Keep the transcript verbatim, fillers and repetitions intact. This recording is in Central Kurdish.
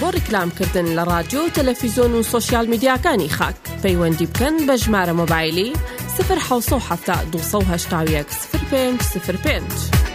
بۆ ڕیکلامکردن لە رادیۆ و تەلەڤیزۆن و سۆشیال میدیاکانی خاک پەیوەندی بکەن بە ژمارە مۆبایلی صفر حوت هەفت دوو هەشت یەک صفر پێنج صفر پێنج.